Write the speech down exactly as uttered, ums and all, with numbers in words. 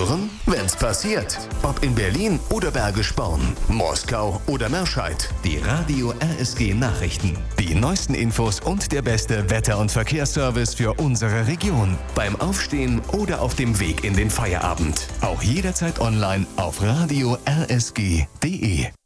Hören, wenn's passiert. Ob in Berlin oder Bergisch Born, Moskau oder Merscheid. Die Radio R S G Nachrichten. Die neuesten Infos und der beste Wetter- und Verkehrsservice für unsere Region. Beim Aufstehen oder auf dem Weg in den Feierabend. Auch jederzeit online auf radio r s g punkt d e.